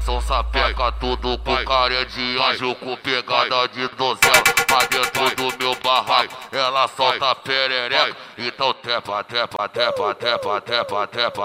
são sapeca, tudo com cara de anjo, com pegada de donzela. Pra dentro do meu barraco, ela solta perereca. Então tepa, tepa, tepa, tepa, tepa, tepa.